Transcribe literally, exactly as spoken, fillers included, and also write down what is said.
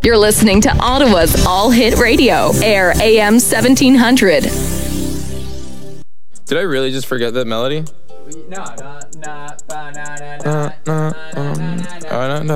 You're listening to Ottawa's All Hit Radio, Air A M seventeen hundred. Did I really just forget that melody? No, no, no, no, no, no, Uh, uh, um, uh, no, no.